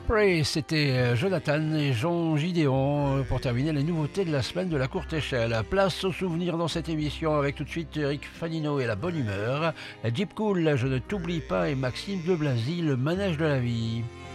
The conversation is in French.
Pray, c'était Jonathan et Jean Gideon pour terminer les nouveautés de la semaine de la courte échelle. Place aux souvenirs dans cette émission avec tout de suite Eric Fanino et la bonne humeur, Deep Cool, Je ne t'oublie pas et Maxime de Blazy, le manège de la vie.